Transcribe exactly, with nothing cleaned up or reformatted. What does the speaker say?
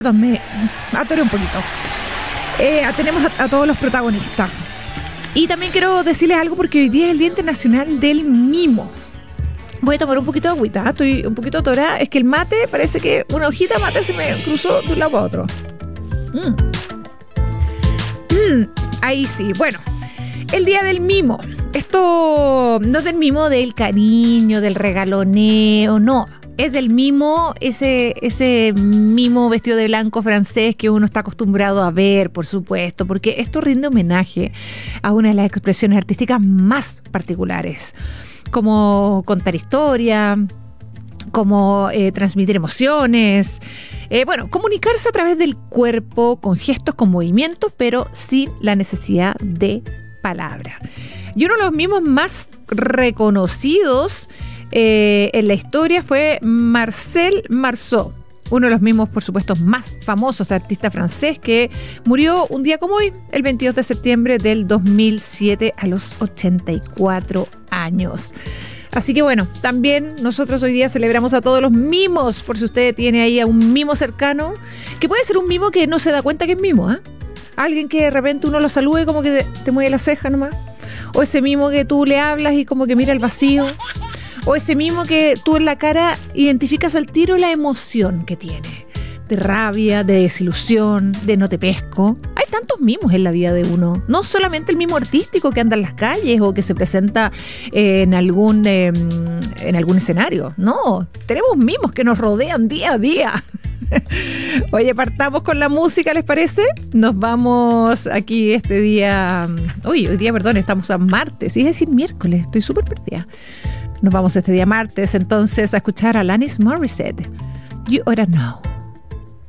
Perdón, me atoré un poquito. Eh, tenemos a, a todos los protagonistas. Y también quiero decirles algo porque hoy día es el Día Internacional del Mimo. Voy a tomar un poquito de agüita, estoy un poquito atorada. Es que el mate, parece que una hojita de mate se me cruzó de un lado para otro. Mm. Mm, ahí sí, bueno. El Día del Mimo. Esto no es del mimo del cariño, del regaloneo, no. Es del mimo, ese, ese mimo vestido de blanco francés que uno está acostumbrado a ver, por supuesto, porque esto rinde homenaje a una de las expresiones artísticas más particulares, como contar historia, como eh, transmitir emociones, eh, bueno, comunicarse a través del cuerpo, con gestos, con movimientos, pero sin la necesidad de palabra. Y uno de los mimos más reconocidos Eh, en la historia fue Marcel Marceau, uno de los mimos, por supuesto, más famosos, artista francés que murió un día como hoy, el veintidós de septiembre del dos mil siete, a los ochenta y cuatro años. Así que bueno, también nosotros hoy día celebramos a todos los mimos, por si usted tiene ahí a un mimo cercano, que puede ser un mimo que no se da cuenta que es mimo, ¿eh? Alguien que de repente uno lo salude y como que te mueve la ceja nomás, o ese mimo que tú le hablas y como que mira el vacío, o ese mimo que tú en la cara identificas al tiro la emoción que tiene, de rabia, de desilusión, de no te pesco. Hay tantos mimos en la vida de uno, no solamente el mimo artístico que anda en las calles o que se presenta eh, en algún eh, en algún escenario, no, tenemos mimos que nos rodean día a día. Oye, partamos con la música, ¿les parece? Nos vamos aquí este día, uy, hoy día, perdón, estamos a martes, es decir, miércoles, estoy súper perdida. Nos vamos este día martes, entonces, a escuchar a Alanis Morissette. You Oughta Know.